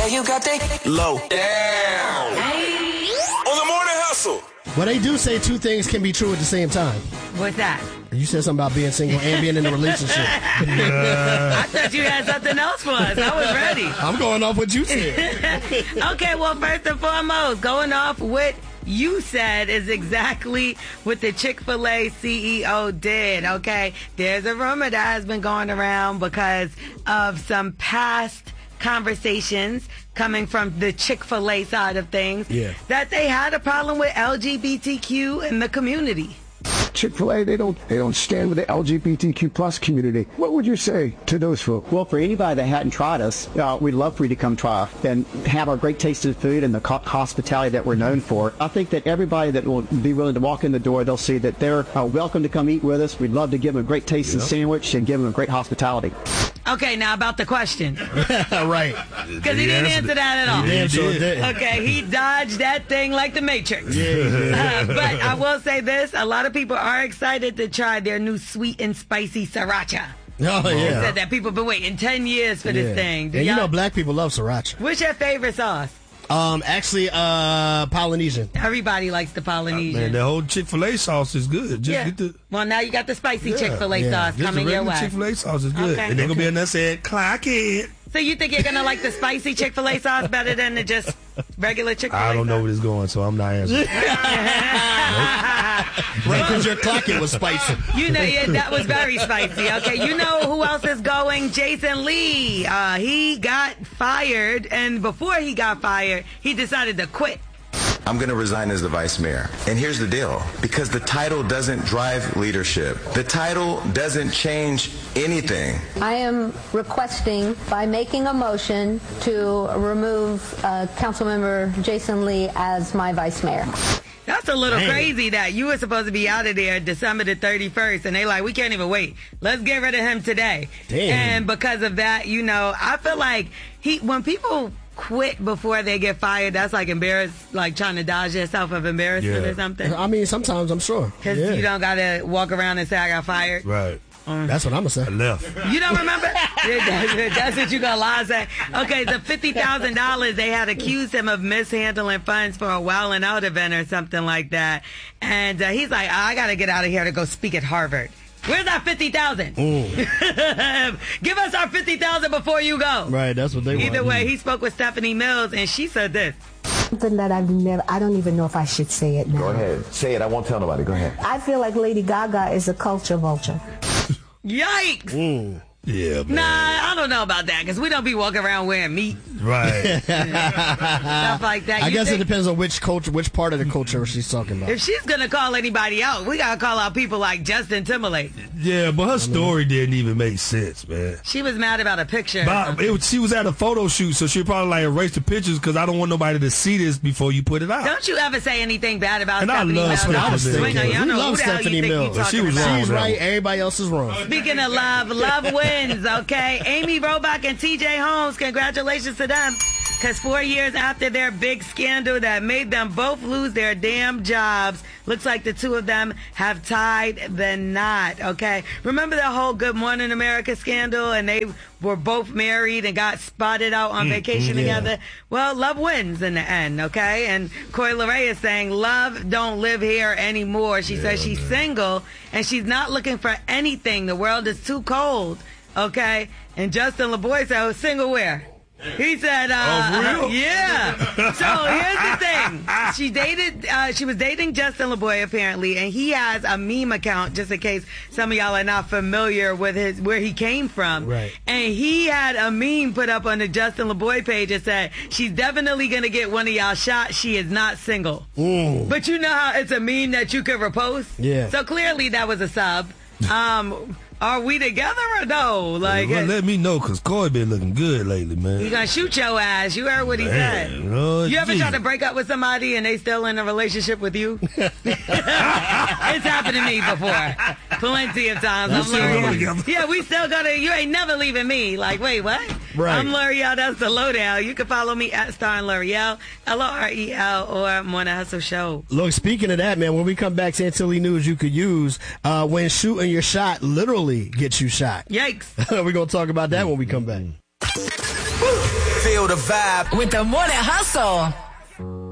Yeah, you got that low down. On the morning hustle. Well, they do say two things can be true at the same time. What's that? You said something about being single and being in a relationship. I thought you had something else for us. I was ready. I'm going off what you said. Okay, well, first and foremost, going off what you said is exactly what the Chick-fil-A CEO did, okay? There's a rumor that has been going around because of some past conversations coming from the Chick-fil-A side of things that they had a problem with LGBTQ in the community. Chick-fil-A, they don't stand with the LGBTQ plus community. What would you say to those folks? Well, for anybody that hadn't tried us, we'd love for you to come try and have our great tasting food and the hospitality that we're known for. I think that everybody that will be willing to walk in the door, they'll see that they're welcome to come eat with us. We'd love to give them a great tasting sandwich and give them a great hospitality. Okay, now about the question. Right. Because he didn't answer that at all. Damn sure did. Okay, he dodged that thing like the Matrix. Yeah. But I will say this, a lot of people are excited to try their new sweet and spicy sriracha. Oh, They yeah. said that people have been waiting 10 years for this thing. And you know black people love sriracha. What's your favorite sauce? Actually, Polynesian. Everybody likes the Polynesian. Man, the whole Chick-fil-A sauce is good. Just get the well, now you got the spicy Chick-fil-A sauce coming your way. Chick-fil-A sauce is good. Okay. And they're going to be in there saying, clock it. So you think you're going to like the spicy Chick-fil-A sauce better than the just regular Chick-fil-A I don't know sauce? where it's going, so I'm not answering. Right, because your clocking was spicy. You know, yeah, that was very spicy. Okay, you know who else is going? Jason Lee. He got fired, and before he got fired, he decided to quit. I'm going to resign as the vice mayor. And here's the deal. Because the title doesn't drive leadership. The title doesn't change anything. I am requesting by making a motion to remove Councilmember Jason Lee as my vice mayor. That's a little crazy that you were supposed to be out of there December the 31st, and they like, we can't even wait. Let's get rid of him today. Damn. And because of that, you know, I feel like when people quit before they get fired, that's like embarrassed, like trying to dodge yourself of embarrassment or something. I mean, sometimes I'm sure. Because you don't got to walk around and say, I got fired. Right. That's what I'm going to say. I left. You don't remember? That's what you going to lie and say. Okay, the $50,000, they had accused him of mishandling funds for a Wildin' Out event or something like that. And he's like, I got to get out of here to go speak at Harvard. Where's our $50,000? Give us our $50,000 before you go. Right, that's what they want. Either way, he spoke with Stephanie Mills, and she said this. Something that I don't even know if I should say it now. Go ahead. Say it. I won't tell nobody. Go ahead. I feel like Lady Gaga is a culture vulture. Yikes! Yeah, man. Nah, I don't know about that, because we don't be walking around wearing meat. Right. Stuff like that. I guess it depends on which culture, which part of the culture she's talking about. If she's going to call anybody out, we got to call out people like Justin Timberlake. Yeah, but her story didn't even make sense, man. She was mad about a picture. She was at a photo shoot, so she probably like erased the pictures because I don't want nobody to see this before you put it out. Don't you ever say anything bad about And Stephanie Mills. Stephanie Mills. We love Stephanie Mills. She was wrong. She's right, everybody else is wrong. Speaking of love wins, okay? Amy Robach and TJ Holmes, congratulations to them. Because 4 years after their big scandal that made them both lose their damn jobs, looks like the two of them have tied the knot, okay? Remember the whole Good Morning America scandal, and they were both married and got spotted out on vacation together? Well, love wins in the end, okay? And Coi Leray is saying love don't live here anymore. She says she's single, and she's not looking for anything. The world is too cold, okay? And Justin LaBoy said, single where? He said, yeah. So here's the thing. She was dating Justin LaBoy apparently, and he has a meme account, just in case some of y'all are not familiar with where he came from. Right. And he had a meme put up on the Justin LaBoy page that said, she's definitely going to get one of y'all shot. She is not single. But you know how it's a meme that you could repost? Yeah. So clearly that was a sub. Are we together or no? Like, well, let me know, because Coi been looking good lately, man. He gonna shoot your ass. You heard what he said. Lord you ever Jesus. try to break up with somebody and they still in a relationship with you? It's happened to me before. Plenty of times. I'm L'Oreal. Yeah, we still gonna, you ain't never leaving me. Like, wait, what? Right. I'm L'Oreal, that's the lowdown. You can follow me at Star and L'Oreal, L'Orel, or Morning Hustle Show. Look, speaking of that, man, when we come back, Santilli news you could use when shooting your shot literally gets you shot. Yikes. We're going to talk about that when we come back. feel the vibe with the Morning Hustle.